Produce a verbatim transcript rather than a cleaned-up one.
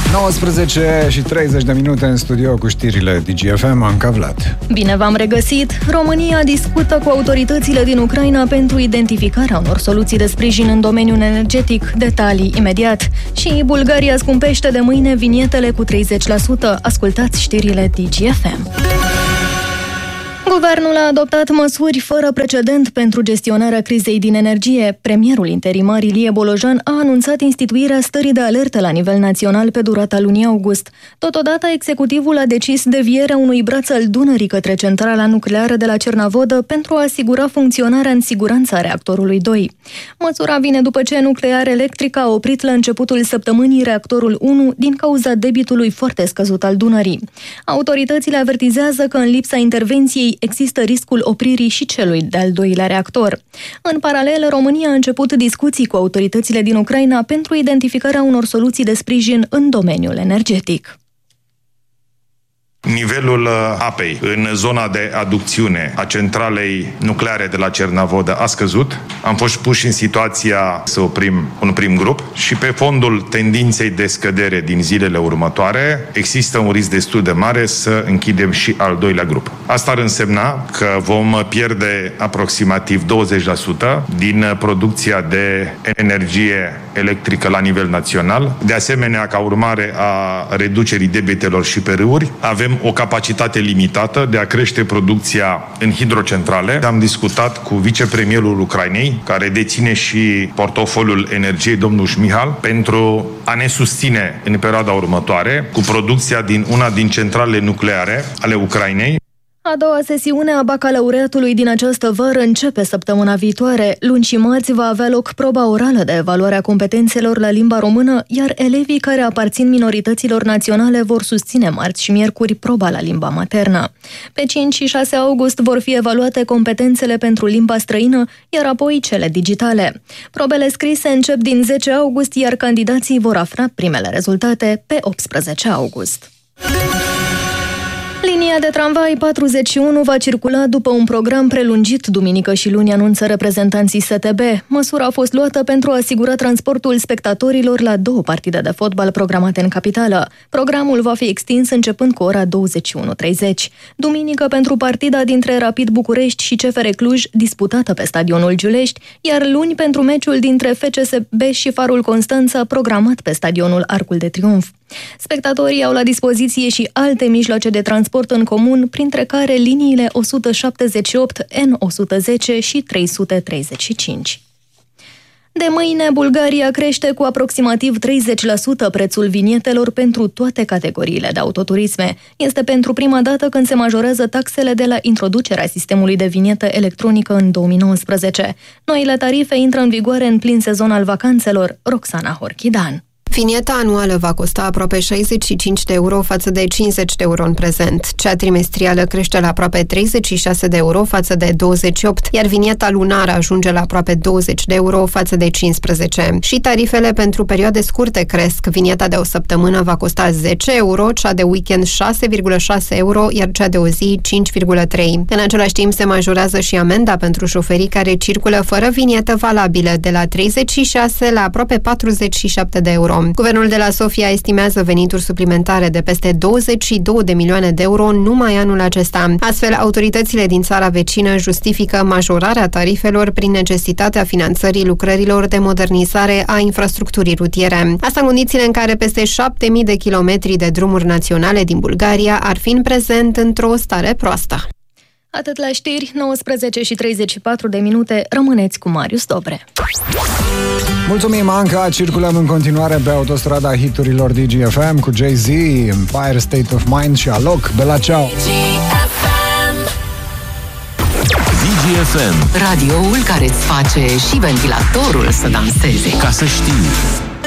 nouăsprezece și treizeci de minute în studio cu știrile D G F M, Anca Vlad. Bine v-am regăsit! România discută cu autoritățile din Ucraina pentru identificarea unor soluții de sprijin în domeniul energetic. Detalii imediat. Și Bulgaria scumpește de mâine vinietele cu treizeci la sută. Ascultați știrile D G F M. Guvernul a adoptat măsuri fără precedent pentru gestionarea crizei din energie. Premierul interimar Ilie Bolojan a anunțat instituirea stării de alertă la nivel național pe durata lunii august. Totodată, executivul a decis devierea unui braț al Dunării către centrala nucleară de la Cernavodă pentru a asigura funcționarea în siguranță a reactorului doi. Măsura vine după ce Nuclear Electric a oprit la începutul săptămânii reactorul unu din cauza debitului foarte scăzut al Dunării. Autoritățile avertizează că în lipsa intervenției există riscul opririi și celui de-al doilea reactor. În paralel, România a început discuții cu autoritățile din Ucraina pentru identificarea unor soluții de sprijin în domeniul energetic. Nivelul apei în zona de aducțiune a centralei nucleare de la Cernavodă a scăzut. Am fost puși în situația să oprim un prim grup și pe fondul tendinței de scădere din zilele următoare există un risc destul de mare să închidem și al doilea grup. Asta ar însemna că vom pierde aproximativ douăzeci la sută din producția de energie electrică la nivel național. De asemenea, ca urmare a reducerii debitelor și pe râuri, avem o capacitate limitată de a crește producția în hidrocentrale. Am discutat cu vicepremierul Ucrainei, care deține și portofoliul energiei, domnul Șmihal, pentru a ne susține în perioada următoare cu producția din una din centralele nucleare ale Ucrainei. A doua sesiune a bacalaureatului din această vară începe săptămâna viitoare. Luni și marți va avea loc proba orală de evaluare a competențelor la limba română, iar elevii care aparțin minorităților naționale vor susține marți și miercuri proba la limba maternă. Pe cinci și șase august vor fi evaluate competențele pentru limba străină, iar apoi cele digitale. Probele scrise încep din zece august, iar candidații vor afla primele rezultate pe optsprezece august. Linia de tramvai patruzeci și unu va circula după un program prelungit duminică și luni, anunță reprezentanții S T B. Măsura a fost luată pentru a asigura transportul spectatorilor la două partide de fotbal programate în capitală. Programul va fi extins începând cu ora douăzeci și unu treizeci. Duminică pentru partida dintre Rapid București și C F R Cluj, disputată pe stadionul Giulești, iar luni pentru meciul dintre F C S B și Farul Constanța, programat pe stadionul Arcul de Triunf. Spectatorii au la dispoziție și alte mijloace de transport în comun, printre care liniile o sută șaptezeci și opt, N o sută zece și trei sute treizeci și cinci. De mâine, Bulgaria crește cu aproximativ treizeci la sută prețul vinietelor pentru toate categoriile de autoturisme. Este pentru prima dată când se majorează taxele de la introducerea sistemului de vinietă electronică în două mii nouăsprezece. Noile tarife intră în vigoare în plin sezon al vacanțelor. Roxana Horchidan. Vinieta anuală va costa aproape șaizeci și cinci de euro față de cincizeci de euro în prezent. Cea trimestrială crește la aproape treizeci și șase de euro față de douăzeci și opt, iar vinieta lunară ajunge la aproape douăzeci de euro față de cincisprezece. Și tarifele pentru perioade scurte cresc. Vinieta de o săptămână va costa zece euro, cea de weekend șase virgulă șase euro, iar cea de o zi cinci virgulă trei. În același timp se majorează și amenda pentru șoferii care circulă fără vinietă valabilă, de la treizeci și șase la aproape patruzeci și șapte de euro. Guvernul de la Sofia estimează venituri suplimentare de peste douăzeci și două de milioane de euro numai anul acesta. Astfel, autoritățile din țara vecină justifică majorarea tarifelor prin necesitatea finanțării lucrărilor de modernizare a infrastructurii rutiere. Asta în condițiile în care peste șapte mii de kilometri de drumuri naționale din Bulgaria ar fi în prezent într-o stare proastă. Atât la știri, nouăsprezece și treizeci și patru de minute, rămâneți cu Marius Dobre. Mulțumim, Anca! Circulăm în continuare pe autostrada hiturilor D G F M cu Jay-Z, Empire State of Mind și Alok. Bella ciao! D G F M, radioul care îți face și ventilatorul să danseze. Ca să știi!